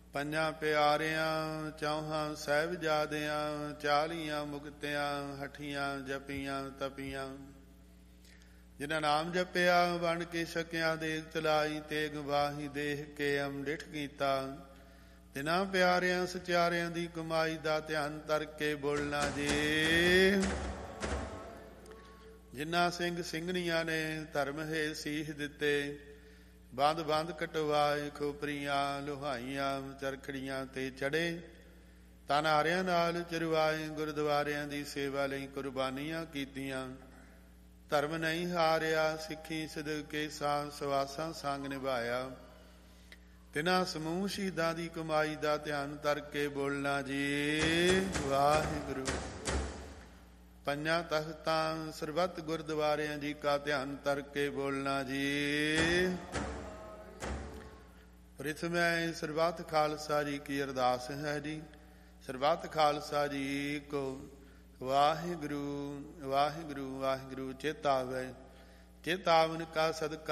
ਪੰਜਾਂ ਪਿਆਰਿਆਂ ਚੌਹਾਂ ਸਾਹਿਬਜ਼ਾਦਿਆਂ 40 ਮੁਕਤਿਆਂ ਹਠੀਆਂ ਜਪੀਆਂ ਤਪੀਆਂ। ਜਿਨ੍ਹਾਂ ਨਾਮ ਜਪਿਆ ਬਣ ਕੇ ਛਕਿਆ ਦੇਗ ਚਲਾਈ ਤੇਗ ਵਾਹੀ ਦੇਖ ਕੇ ਅੰਮ੍ਰਿਤ ਕੀਤਾ। ਤਿਨਾਂ ਪਿਆਰਿਆਂ ਸਚਿਆਰਿਆਂ ਦੀ ਕਮਾਈ ਦਾ ਧਿਆਨ ਧਰ ਕੇ ਬੋਲਣਾ ਜੀ। ਜਿਨ੍ਹਾਂ ਸਿੰਘ ਸਿੰਘਣੀਆਂ ਨੇ ਧਰਮ ਹੈ ਸੀਸ ਦਿੱਤੇ ਬੰਦ ਬੰਦ ਕਟਵਾਏ ਖੋਪਰੀਆਂ ਲੋਹਾਈਆਂ ਚਰਖੜੀਆਂ ਤੇ ਚੜੇ ਤਨਾਰਿਆਂ ਨਾਲ ਚਰਵਾਏ ਗੁਰਦੁਆਰਿਆਂ ਦੀ ਸੇਵਾ ਲਈ ਕੁਰਬਾਨੀਆਂ ਕੀਤੀਆਂ। ਧਰਮ ਨਹੀਂ ਹਾਰਿਆ ਸਿੱਖੀ ਸਦਕੇ ਸਾਂ ਸਵਾਸਾਂ ਸੰਗ ਨਿਭਾਇਆ। ਤਿਨਾਂ ਸਮੂਹ ਸ਼ਹੀਦਾਂ ਦੀ ਕਮਾਈ ਦਾ ਧਿਆਨ ਧਰ ਕੇ ਬੋਲਣਾ ਜੀ ਵਾਹਿਗੁਰੂ। ਪੰਜਾਂ ਤਖਤਾਂ ਸਰਬੱਤ ਗੁਰਦੁਆਰਿਆਂ ਜੀ ਕਾ ਧਿਆਨ ਧਰ ਕੇ ਬੋਲਣਾ ਜੀ। ਪ੍ਰਿਥਮੈ ਸਰਬੱਤ ਖਾਲਸਾ ਜੀ ਕੀ ਅਰਦਾਸ ਹੈ ਜੀ। ਸਰਬੱਤ ਖਾਲਸਾ ਜੀ ਕੋ ਵਾਹਿਗੁਰੂ ਵਾਹਿਗੁਰੂ ਵਾਹਿਗੁਰੂ ਚੇਤਾਵੈ। ਚੇਤਾਵਨ ਕਾ ਸਦਕਾ